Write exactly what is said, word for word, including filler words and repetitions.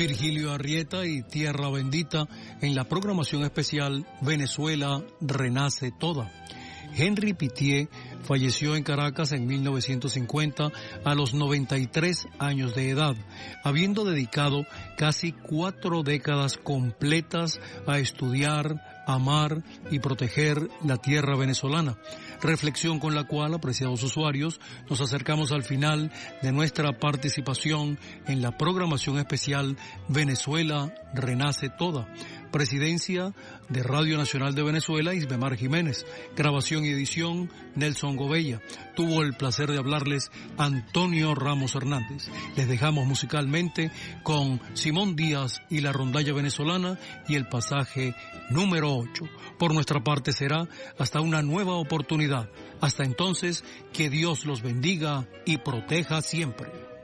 Virgilio Arrieta y Tierra Bendita en la programación especial Venezuela Renace Toda. Henry Pittier falleció en Caracas en mil novecientos cincuenta a los noventa y tres años de edad, habiendo dedicado casi cuatro décadas completas a estudiar, amar y proteger la tierra venezolana. Reflexión con la cual, apreciados usuarios, nos acercamos al final de nuestra participación en la programación especial Venezuela Renace Toda. Presidencia de Radio Nacional de Venezuela, Isbemar Jiménez. Grabación y edición, Nelson Gobella. Tuvo el placer de hablarles Antonio Ramos Hernández. Les dejamos musicalmente con Simón Díaz y la rondalla venezolana y el pasaje número ocho. Por nuestra parte será hasta una nueva oportunidad. Hasta entonces, que Dios los bendiga y proteja siempre.